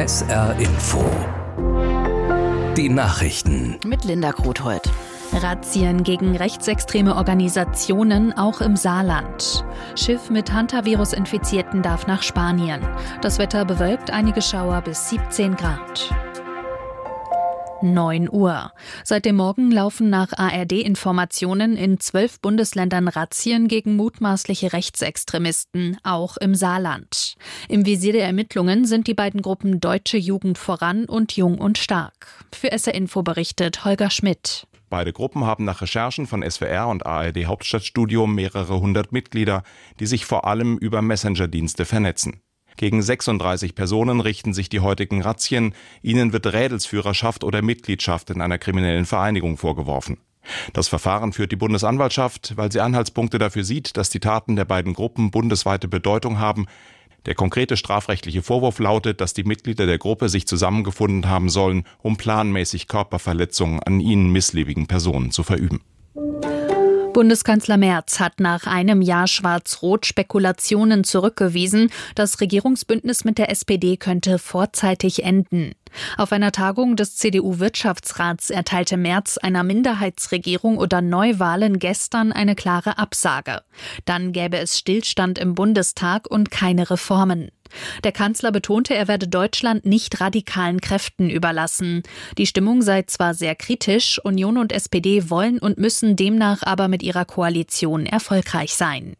SR Info. Die Nachrichten. Mit Linda Grothold. Razzien gegen rechtsextreme Organisationen auch im Saarland. Schiff mit Hantavirus-Infizierten darf nach Spanien. Das Wetter bewölkt, einige Schauer bis 17 Grad. 9 Uhr. Seit dem Morgen laufen nach ARD-Informationen in 12 Bundesländern Razzien gegen mutmaßliche Rechtsextremisten, auch im Saarland. Im Visier der Ermittlungen sind die beiden Gruppen Deutsche Jugend voran und Jung und Stark. Für SR Info berichtet Holger Schmidt. Beide Gruppen haben nach Recherchen von SWR und ARD Hauptstadtstudio mehrere hundert Mitglieder, die sich vor allem über Messenger-Dienste vernetzen. Gegen 36 Personen richten sich die heutigen Razzien. Ihnen wird Rädelsführerschaft oder Mitgliedschaft in einer kriminellen Vereinigung vorgeworfen. Das Verfahren führt die Bundesanwaltschaft, weil sie Anhaltspunkte dafür sieht, dass die Taten der beiden Gruppen bundesweite Bedeutung haben. Der konkrete strafrechtliche Vorwurf lautet, dass die Mitglieder der Gruppe sich zusammengefunden haben sollen, um planmäßig Körperverletzungen an ihnen missliebigen Personen zu verüben. Bundeskanzler Merz hat nach einem Jahr Schwarz-Rot-Spekulationen zurückgewiesen, das Regierungsbündnis mit der SPD könnte vorzeitig enden. Auf einer Tagung des CDU-Wirtschaftsrats erteilte Merz einer Minderheitsregierung oder Neuwahlen gestern eine klare Absage. Dann gäbe es Stillstand im Bundestag und keine Reformen. Der Kanzler betonte, er werde Deutschland nicht radikalen Kräften überlassen. Die Stimmung sei zwar sehr kritisch, Union und SPD wollen und müssen demnach aber mit ihrer Koalition erfolgreich sein.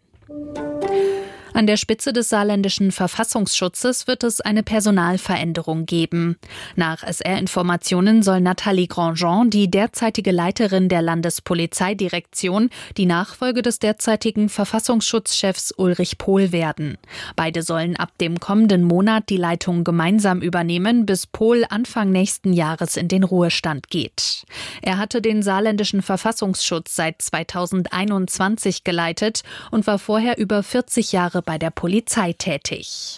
An der Spitze des saarländischen Verfassungsschutzes wird es eine Personalveränderung geben. Nach SR-Informationen soll Nathalie Grandjean, die derzeitige Leiterin der Landespolizeidirektion, die Nachfolge des derzeitigen Verfassungsschutzchefs Ulrich Pohl werden. Beide sollen ab dem kommenden Monat die Leitung gemeinsam übernehmen, bis Pohl Anfang nächsten Jahres in den Ruhestand geht. Er hatte den saarländischen Verfassungsschutz seit 2021 geleitet und war vorher über 40 Jahre bei der Polizei tätig.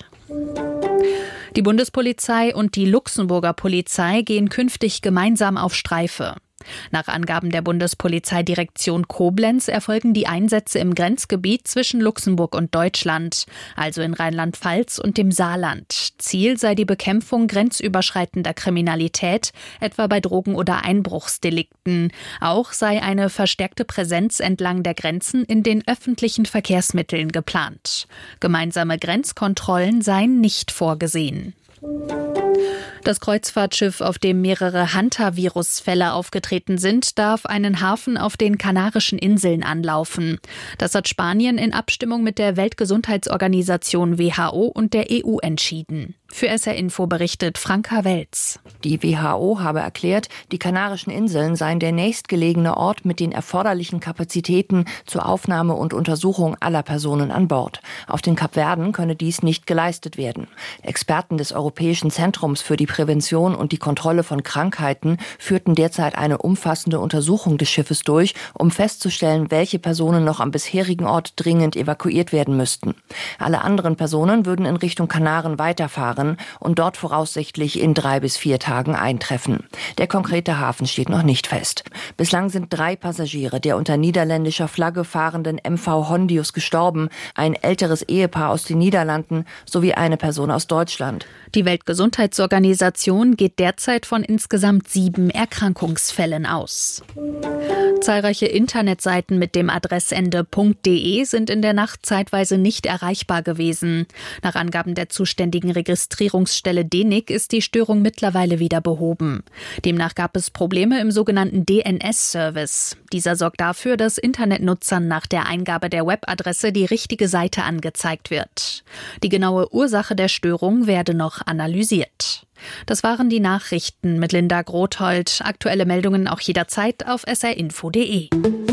Die Bundespolizei und die Luxemburger Polizei gehen künftig gemeinsam auf Streife. Nach Angaben der Bundespolizeidirektion Koblenz erfolgen die Einsätze im Grenzgebiet zwischen Luxemburg und Deutschland, also in Rheinland-Pfalz und dem Saarland. Ziel sei die Bekämpfung grenzüberschreitender Kriminalität, etwa bei Drogen- oder Einbruchsdelikten. Auch sei eine verstärkte Präsenz entlang der Grenzen in den öffentlichen Verkehrsmitteln geplant. Gemeinsame Grenzkontrollen seien nicht vorgesehen. Das Kreuzfahrtschiff, auf dem mehrere Hantavirus-Fälle aufgetreten sind, darf einen Hafen auf den Kanarischen Inseln anlaufen. Das hat Spanien in Abstimmung mit der Weltgesundheitsorganisation WHO und der EU entschieden. Für SR Info berichtet Franka Welz. Die WHO habe erklärt, die Kanarischen Inseln seien der nächstgelegene Ort mit den erforderlichen Kapazitäten zur Aufnahme und Untersuchung aller Personen an Bord. Auf den Kapverden könne dies nicht geleistet werden. Experten des Europäischen Zentrums für die Prävention und die Kontrolle von Krankheiten führten derzeit eine umfassende Untersuchung des Schiffes durch, um festzustellen, welche Personen noch am bisherigen Ort dringend evakuiert werden müssten. Alle anderen Personen würden in Richtung Kanaren weiterfahren und dort voraussichtlich in 3 bis 4 Tagen eintreffen. Der konkrete Hafen steht noch nicht fest. Bislang sind 3 Passagiere der unter niederländischer Flagge fahrenden MV Hondius gestorben, ein älteres Ehepaar aus den Niederlanden sowie eine Person aus Deutschland. Die Weltgesundheitsorganisation geht derzeit von insgesamt 7 Erkrankungsfällen aus. Zahlreiche Internetseiten mit dem Adressende .de sind in der Nacht zeitweise nicht erreichbar gewesen. Nach Angaben der zuständigen Registrierungsstelle DENIC ist die Störung mittlerweile wieder behoben. Demnach gab es Probleme im sogenannten DNS-Service. Dieser sorgt dafür, dass Internetnutzern nach der Eingabe der Webadresse die richtige Seite angezeigt wird. Die genaue Ursache der Störung werde noch analysiert. Das waren die Nachrichten mit Linda Grothold. Aktuelle Meldungen auch jederzeit auf srinfo.de.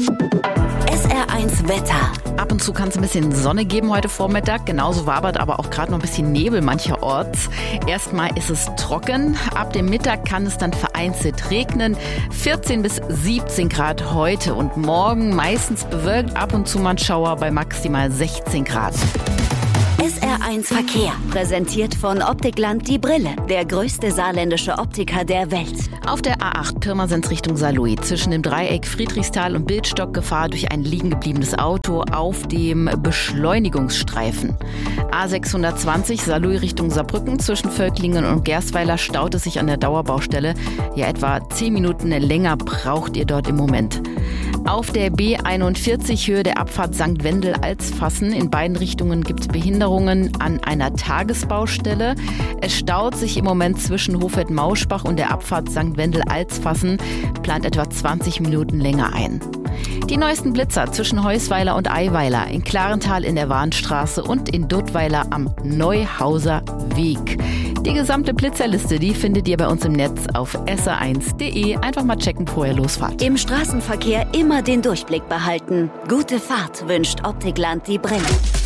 SR1 Wetter. Ab und zu kann es ein bisschen Sonne geben heute Vormittag. Genauso wabert aber auch gerade noch ein bisschen Nebel mancherorts. Erstmal ist es trocken. Ab dem Mittag kann es dann vereinzelt regnen. 14 bis 17 Grad heute und morgen. Meistens bewölkt, ab und zu mal ein Schauer bei maximal 16 Grad. SR1 Verkehr, präsentiert von Optikland die Brille, der größte saarländische Optiker der Welt. Auf der A8 Pirmasens Richtung Saarlouis zwischen dem Dreieck Friedrichsthal und Bildstock Gefahr durch ein liegen gebliebenes Auto auf dem Beschleunigungsstreifen. A620 Saarlouis Richtung Saarbrücken zwischen Völklingen und Gersweiler staut es sich an der Dauerbaustelle. Ja, etwa 10 Minuten länger braucht ihr dort im Moment. Auf der B41 Höhe der Abfahrt St. Wendel-Alsfassen. In beiden Richtungen gibt es Behinderungen an einer Tagesbaustelle. Es staut sich im Moment zwischen Hofeld-Mauschbach und der Abfahrt St. Wendel-Alsfassen. Plant etwa 20 Minuten länger ein. Die neuesten Blitzer zwischen Heusweiler und Eiweiler, in Klarenthal in der Warnstraße und in Duttweiler am Neuhauser Weg. Die gesamte Blitzerliste, die findet ihr bei uns im Netz auf sr1.de. Einfach mal checken, bevor ihr losfahrt. Im Straßenverkehr immer den Durchblick behalten. Gute Fahrt wünscht Optikland die Brille.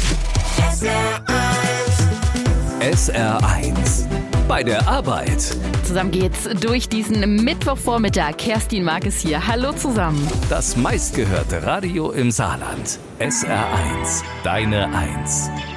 SR1 bei der Arbeit. Zusammen geht's durch diesen Mittwochvormittag. Kerstin Mark ist hier. Hallo zusammen. Das meistgehörte Radio im Saarland. SR1, deine Eins.